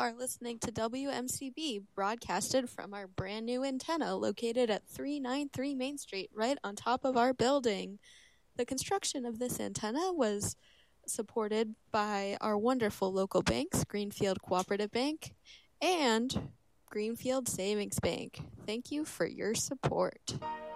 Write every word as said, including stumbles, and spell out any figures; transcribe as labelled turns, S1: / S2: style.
S1: are listening to W M C B, broadcasted from our brand new antenna located at three ninety-three Main Street, right on top of our building. The construction of this antenna was supported by our wonderful local banks, Greenfield Cooperative Bank and Greenfield Savings Bank. Thank you for your support.